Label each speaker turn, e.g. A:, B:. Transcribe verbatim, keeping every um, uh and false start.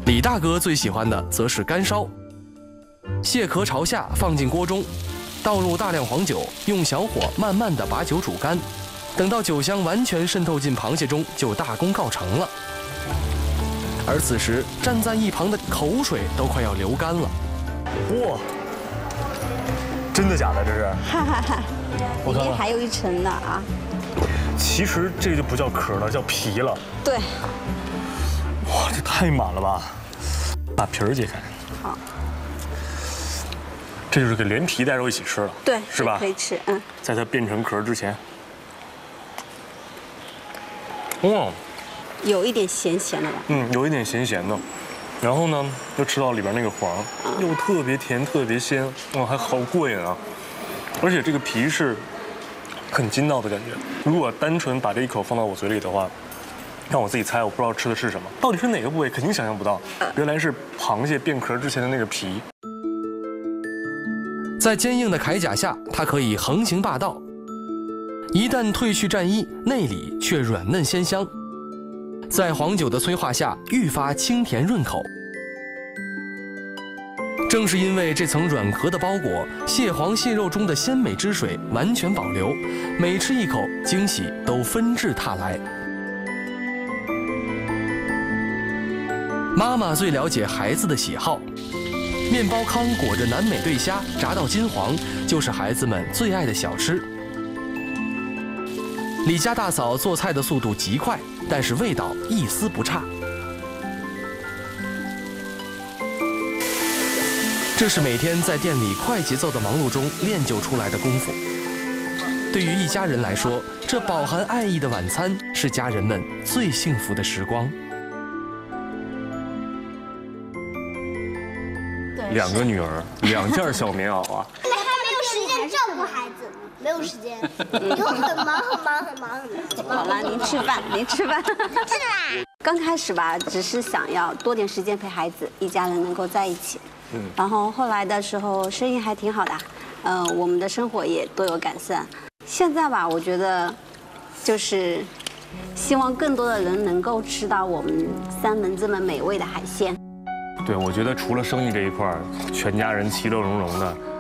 A: 李大哥最喜欢的则是干烧。蟹壳朝下放进锅中，倒入大量黄酒，用小火慢慢地把酒煮干。等到酒香完全渗透进螃蟹中，就大功告成了。而此时站在一旁的口水都快要流干了。
B: 哇，真的假的？这是？
C: 哈哈哈，里面还有一层呢啊。
B: 其实这就不叫壳了，叫皮了。
C: 对。
B: 哇，这太满了吧！把皮儿揭开。
C: 好。
B: 这就是给连皮带肉一起吃了。
C: 对，
B: 是吧？
C: 可以吃，嗯。
B: 在它变成壳之前。哇。
C: 有一点咸咸的吧？
B: 嗯，有一点咸咸的。然后呢，又吃到里边那个黄，又特别甜，特别鲜，哇，还好过瘾啊！而且这个皮是很筋道的感觉。如果单纯把这一口放到我嘴里的话，让我自己猜，我不知道吃的是什么，到底是哪个部位，肯定想象不到。原来是螃蟹变壳之前的那个皮。
A: 在坚硬的铠甲下，它可以横行霸道；一旦褪去战衣，内里却软嫩鲜香。在黄酒的催化下，愈发清甜润口。正是因为这层软壳的包裹，蟹黄蟹肉中的鲜美汁水完全保留，每吃一口，惊喜都纷至沓来。妈妈最了解孩子的喜好，面包糠裹着南美对虾，炸到金黄，就是孩子们最爱的小吃。李家大嫂做菜的速度极快，但是味道一丝不差。这是每天在店里快节奏的忙碌中练就出来的功夫。对于一家人来说，这饱含爱意的晚餐是家人们最幸福的时光。
B: 两个女儿，两件小棉袄啊！
D: 你还没有时间照顾孩子，没有时间，又很忙很忙很忙很忙。
C: 好了，您吃饭，您吃饭。
D: 是啦。
C: 刚开始吧，只是想要多点时间陪孩子，一家人能够在一起。嗯。然后后来的时候，生意还挺好的，呃，我们的生活也多有改善。现在吧，我觉得，就是希望更多的人能够吃到我们三门这么美味的海鲜。
B: 对，我觉得除了生意这一块，全家人其乐融融的。